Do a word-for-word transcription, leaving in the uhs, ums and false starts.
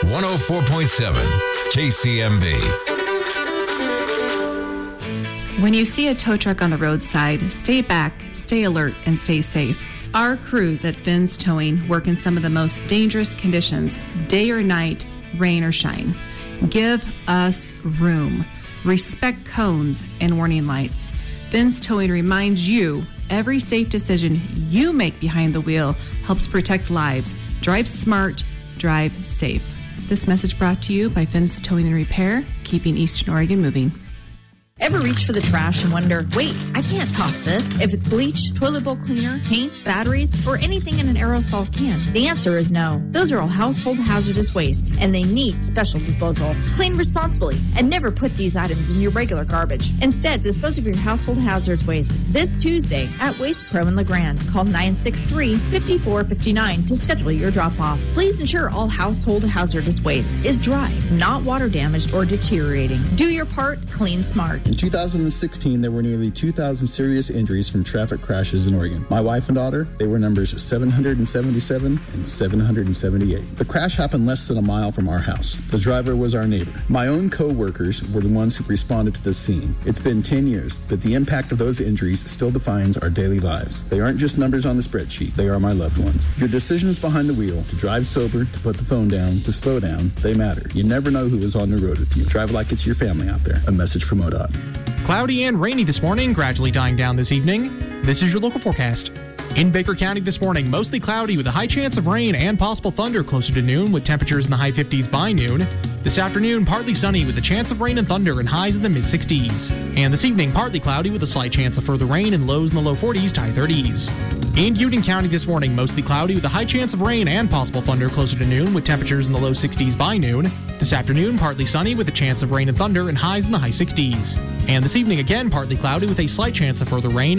one oh four point seven K C M B. When you see a tow truck on the roadside, stay back, stay alert, and stay safe. Our crews at Finn's Towing work in some of the most dangerous conditions, day or night, rain or shine. Give us room. Respect cones and warning lights. Finn's Towing reminds you every safe decision you make behind the wheel helps protect lives. Drive smart, drive safe. This message brought to you by Finn's Towing and Repair, keeping Eastern Oregon moving. Ever reach for the trash and wonder, wait, I can't toss this? If it's bleach, toilet bowl cleaner, paint, batteries, or anything in an aerosol can? The answer is no. Those are all household hazardous waste, and they need special disposal. Clean responsibly, and never put these items in your regular garbage. Instead, dispose of your household hazards waste this Tuesday at Waste Pro in LeGrand. Call nine six three, five four five nine to schedule your drop-off. Please ensure all household hazardous waste is dry, not water damaged or deteriorating. Do your part, clean smart. In two thousand sixteen, there were nearly two thousand serious injuries from traffic crashes in Oregon. My wife and daughter, they were numbers seven hundred seventy-seven and seven hundred seventy-eight. The crash happened less than a mile from our house. The driver was our neighbor. My own co-workers were the ones who responded to the scene. It's been ten years, but the impact of those injuries still defines our daily lives. They aren't just numbers on the spreadsheet. They are my loved ones. Your decisions behind the wheel, to drive sober, to put the phone down, to slow down, they matter. You never know who is on the road with you. Drive like it's your family out there. A message from O D O T. Cloudy and rainy this morning, gradually dying down this evening. This is your local forecast. In Baker County this morning, mostly cloudy with a high chance of rain and possible thunder closer to noon with temperatures in the high fifties by noon. This afternoon, partly sunny with a chance of rain and thunder and highs in the mid sixties. And this evening, partly cloudy with a slight chance of further rain and lows in the low forties to high thirties. In Union County this morning, mostly cloudy with a high chance of rain and possible thunder closer to noon with temperatures in the low sixties by noon. This afternoon, partly sunny with a chance of rain and thunder and highs in the high sixties. And this evening, again, partly cloudy with a slight chance of further rain